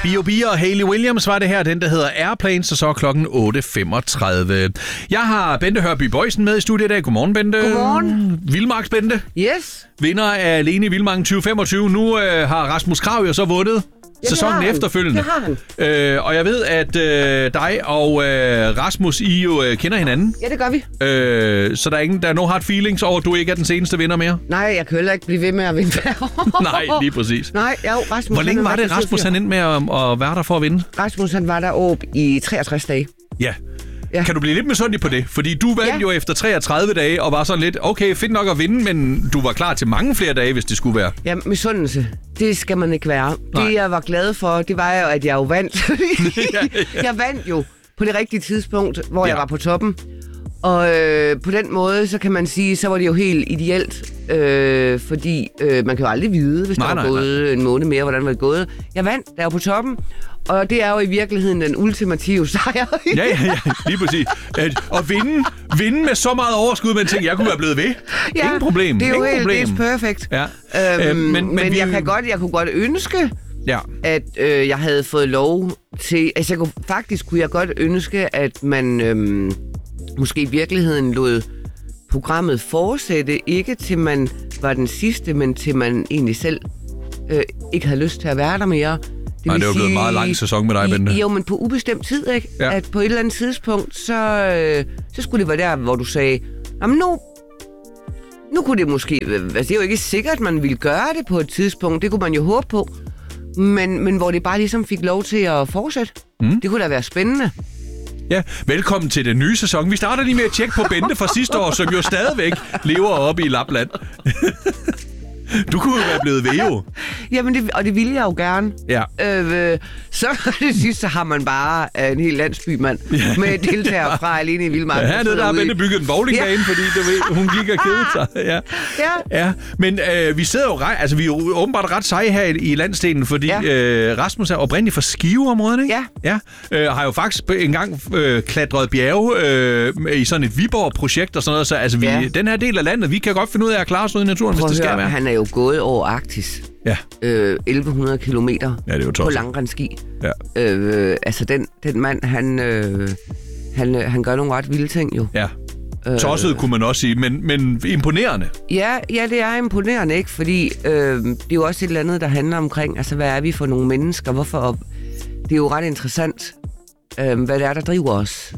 B.O.B. og Hayley Williams var det her. Den, der hedder Airplanes, og så klokken 8.35. Jeg har Bente Hørby Boysen med i studiet i dag. Godmorgen, Bente. Godmorgen. Vildmarks Bente. Yes. Vinder af Alene i Vildmarken 2025. Nu har Rasmus Krag jo så vundet sæsonen efterfølgende. Det har han. Og jeg ved, at dig og Rasmus, I jo kender hinanden. Ja, det gør vi. Så der er ingen, der er no hard feelings over, at du ikke er den seneste vinder mere? Nej, jeg kan heller ikke blive ved med at vinde hver år. Nej, lige præcis. Nej, jo, Rasmus. Hvor længe var det, Rasmus han endte med at være der for at vinde? Rasmus, han var der oppe i 63 dage. Ja. Kan du blive lidt misundelig på det? Fordi du vandt jo efter 33 dage og var sådan lidt, okay, fedt nok at vinde, men du var klar til mange flere dage, hvis det skulle være. Ja, misundelse. Det skal man ikke være. Nej. Det, jeg var glad for, det var jo, at jeg jo vandt. Jeg vandt jo på det rigtige tidspunkt, hvor jeg var på toppen. Og på den måde, så kan man sige, så var det jo helt ideelt. Fordi man kan jo aldrig vide, hvis der var gået en måned mere, hvordan var det gået. Jeg vandt, der var på toppen. Og det er jo i virkeligheden den ultimative sejr. Ja, lige præcis. At vinde med så meget overskud, man tænker, jeg kunne være blevet ved. Ja, ingen problem. Det er jo helt it's perfect. Ja. Men jeg kunne godt ønske, at jeg havde fået lov til... Altså, faktisk kunne jeg godt ønske, at man måske i virkeligheden lod programmet fortsætte. Ikke til man var den sidste, men til man egentlig selv ikke havde lyst til at være der mere. Det er jo blevet en meget lang sæson med dig, Bente. Jo, men på ubestemt tid, ikke? Ja. At på et eller andet tidspunkt, så skulle det være der, hvor du sagde, jamen nu kunne det måske... Altså, det er jo ikke sikkert, at man ville gøre det på et tidspunkt. Det kunne man jo håbe på. Men hvor det bare ligesom fik lov til at fortsætte. Det kunne da være spændende. Ja, velkommen til den nye sæson. Vi starter lige med at tjekke på Bente fra sidste år, som jo stadigvæk lever oppe i Lapland. Du kunne jo være blevet ved, jo. Jamen, det ville jeg jo gerne. Ja. Så det sidste, så har man bare en hel landsbymand med deltagere fra Alene i Vildmarken. Ja, hernede der har Bente bygget en bowlingbane, fordi hun gik og kedede sig. Ja. Men vi sidder jo altså vi er jo åbenbart ret seje her i landsdelen, fordi Rasmus er oprindeligt fra Skiveområdet, ikke? Ja. Har jo faktisk engang klatret bjerge i sådan et Viborg-projekt og sådan noget, så altså den her del af landet, vi kan godt finde ud af at klare os ud i naturen, hvis det skal være. Han er jo gået over Arktis. Ja. 1100 kilometer på langrendski. Ja. Altså, den mand, han gør nogle ret vilde ting, jo. Ja. Tosset kunne man også sige, men imponerende. Ja, det er imponerende, ikke? Fordi det er jo også et eller andet, der handler omkring, altså, hvad er vi for nogle mennesker? Hvorfor? Det er jo ret interessant, hvad det er, der driver os.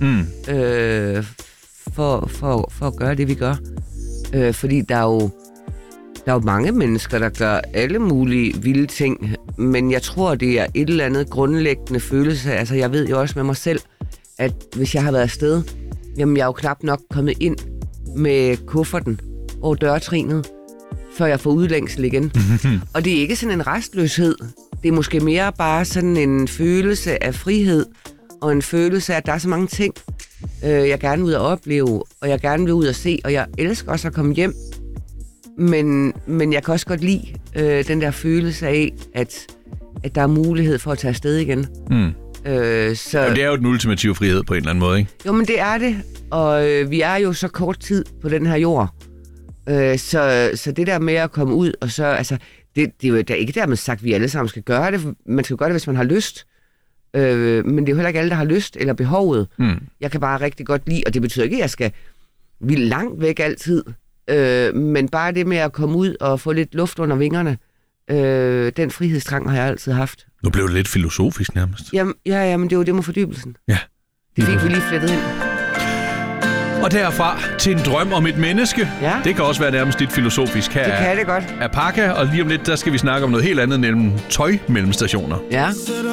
For at gøre det, vi gør. Fordi der er jo mange mennesker, der gør alle mulige vilde ting, men jeg tror, det er et eller andet grundlæggende følelse. Altså, jeg ved jo også med mig selv, at hvis jeg har været afsted, jamen, jeg er jo knap nok kommet ind med kufferten over dørtrinet, før jeg får udlængsel igen. Og det er ikke sådan en restløshed. Det er måske mere bare sådan en følelse af frihed, og en følelse af, at der er så mange ting, jeg gerne vil ud og opleve, og jeg gerne vil ud og se, og jeg elsker også at komme hjem. Men jeg kan også godt lide den der følelse af, at der er mulighed for at tage afsted igen. Så det er jo den ultimative frihed på en eller anden måde, ikke? Jo, men det er det. Og vi er jo så kort tid på den her jord. Så det der med at komme ud, og så... Altså, det er jo ikke dermed sagt, at vi alle sammen skal gøre det. Man skal gøre det, hvis man har lyst. Men det er jo heller ikke alle, der har lyst eller behovet. Jeg kan bare rigtig godt lide, og det betyder ikke, at jeg skal vildt langt væk altid. Men bare det med at komme ud og få lidt luft under vingerne, den frihedstrang har jeg altid haft. Nu blev det lidt filosofisk nærmest. Jamen det er jo det med fordybelsen. Ja. Det fik vi lige flettet ind. Og derfra til en drøm om et menneske. Ja. Det kan også være nærmest lidt filosofisk. Her det kan det godt. Alpaca, og lige om lidt, der skal vi snakke om noget helt andet, nemlig tøjmellemstationer. Ja.